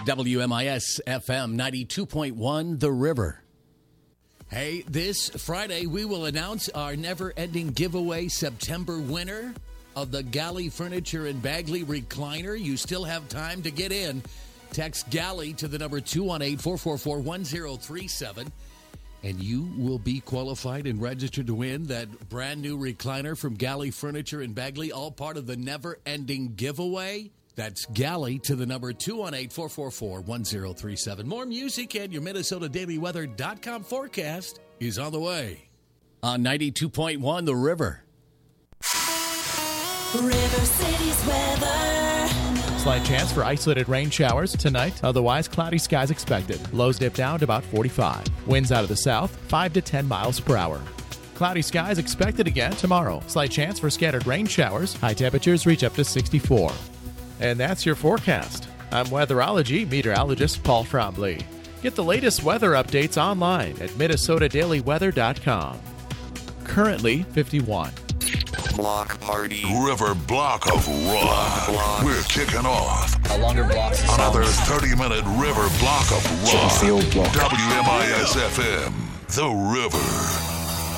WMIS FM 92.1 The River. Hey, this Friday we will announce our never-ending giveaway September winner of the Galley Furniture and Bagley Recliner. You still have time to get in. Text Galley to the number 218-444-1037. And you will be qualified and registered to win that brand new recliner from Galley Furniture and Bagley, all part of the never-ending giveaway. That's Galley to the number 218-444-1037. More music and your MinnesotaDailyWeather.com forecast is on the way. On 92.1 The River. River City's weather. Slight chance for isolated rain showers tonight. Otherwise, cloudy skies expected. Lows dip down to about 45. Winds out of the south, 5 to 10 miles per hour. Cloudy skies expected again tomorrow. Slight chance for scattered rain showers. High temperatures reach up to 64. And that's your forecast. I'm weatherology meteorologist Paul Trombley. Get the latest weather updates online at MinnesotaDailyWeather.com. Currently 51. Block party. River Block of Rock. We're kicking off a longer block. Another 30-minute River Block of Rock. Field block. WMIS FM. The River.